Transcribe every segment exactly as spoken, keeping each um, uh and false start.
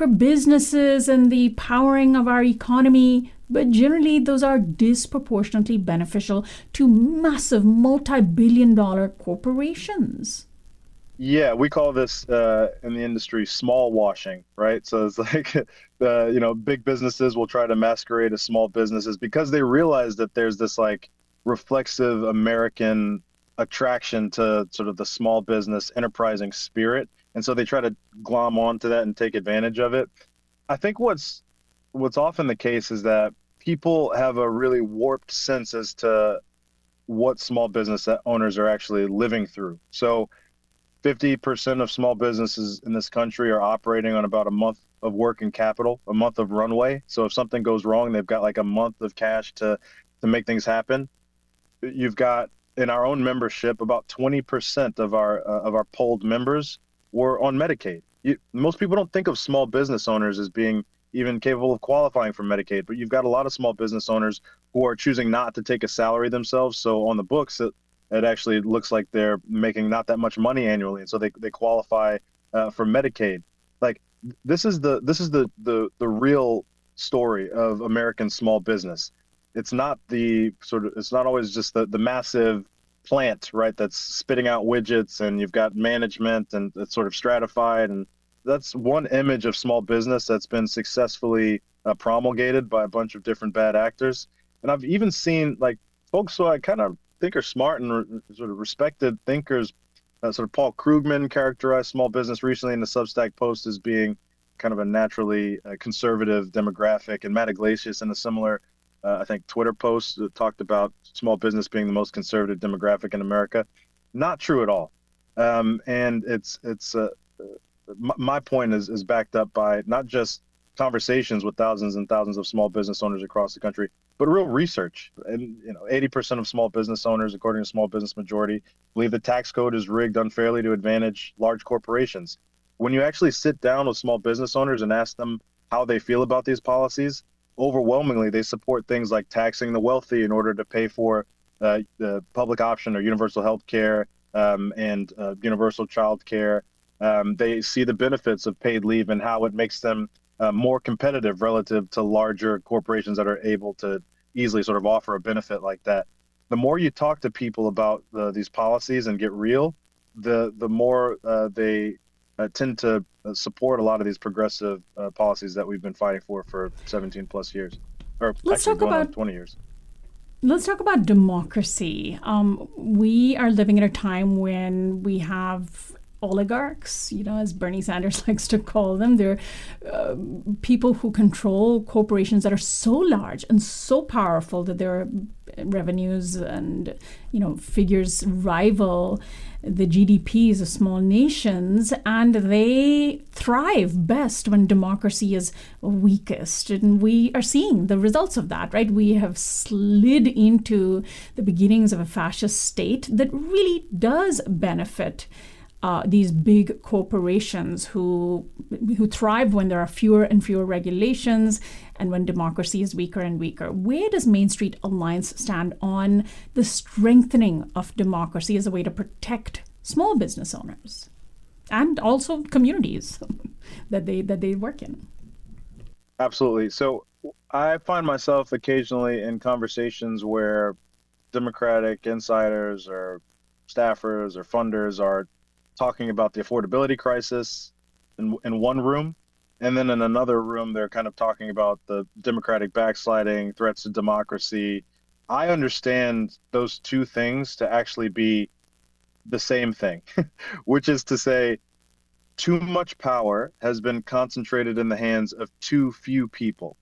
for businesses and the powering of our economy, but generally those are disproportionately beneficial to massive multi-billion dollar corporations. Yeah, we call this uh, in the industry small washing, right? So it's like the, you know, big businesses will try to masquerade as small businesses because they realize that there's this like reflexive American attraction to sort of the small business enterprising spirit. And so they try to glom onto that and take advantage of it. I think what's what's often the case is that people have a really warped sense as to what small business owners are actually living through. So fifty percent of small businesses in this country are operating on about a month of working capital, a month of runway. So if something goes wrong, they've got like a month of cash to to make things happen. You've got in our own membership, about twenty percent of our uh, of our polled members were on Medicaid. You, most people don't think of small business owners as being even capable of qualifying for Medicaid, but you've got a lot of small business owners who are choosing not to take a salary themselves. So on the books, it, it actually looks like they're making not that much money annually, and so they they qualify uh, for Medicaid. Like this is the this is the the the real story of American small business. It's not the sort of it's not always just the the massive plant, right, that's spitting out widgets, and you've got management and it's sort of stratified, and that's one image of small business that's been successfully uh, promulgated by a bunch of different bad actors. And I've even seen like folks who I kind of think are smart and re- sort of respected thinkers. Uh, sort of Paul Krugman characterized small business recently in the Substack post as being kind of a naturally uh, conservative demographic, and Matt Iglesias in a similar uh, I think Twitter post that talked about small business being the most conservative demographic in America. Not true at all. Um, and it's it's uh, my, my point is is backed up by not just conversations with thousands and thousands of small business owners across the country, but real research. And you know, eighty percent of small business owners, according to Small Business Majority, believe the tax code is rigged unfairly to advantage large corporations. When you actually sit down with small business owners and ask them how they feel about these policies, overwhelmingly they support things like taxing the wealthy in order to pay for uh, the public option or universal health care um, and uh, universal child care. Um, they see the benefits of paid leave and how it makes them uh, more competitive relative to larger corporations that are able to easily sort of offer a benefit like that. The more you talk to people about uh, these policies and get real, the the more uh, they uh, tend to uh, support a lot of these progressive uh, policies that we've been fighting for for seventeen plus years, or Let's actually talk going on about twenty years. let's talk about democracy. Um, we are living in a time when we have oligarchs, you know, as Bernie Sanders likes to call them. They're uh, people who control corporations that are so large and so powerful that their revenues and, you know, figures rival the G D Ps of small nations, and they thrive best when democracy is weakest. And we are seeing the results of that, right? We have slid into the beginnings of a fascist state that really does benefit Uh, these big corporations who who thrive when there are fewer and fewer regulations and when democracy is weaker and weaker. Where does Main Street Alliance stand on the strengthening of democracy as a way to protect small business owners and also communities that they that they work in? Absolutely. So I find myself occasionally in conversations where Democratic insiders or staffers or funders are talking about the affordability crisis in, in one room, and then in another room they're kind of talking about the Democratic backsliding, threats to democracy. I understand those two things to actually be the same thing, which is to say too much power has been concentrated in the hands of too few people.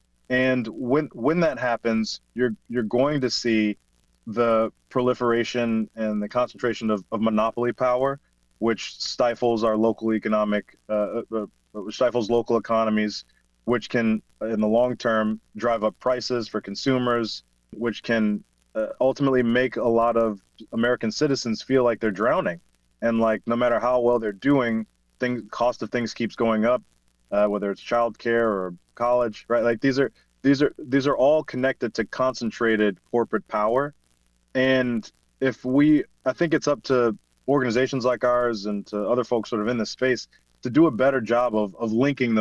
And when when that happens, you're you're going to see the proliferation and the concentration of, of monopoly power, which stifles our local economic, uh, uh, which stifles local economies, which can, in the long term, drive up prices for consumers, which can uh, ultimately make a lot of American citizens feel like they're drowning. And like, no matter how well they're doing, things, cost of things keeps going up, uh, whether it's childcare or college, right? Like these are these are these are all connected to concentrated corporate power. And if we, I think it's up to organizations like ours and to other folks sort of in this space to do a better job of, of linking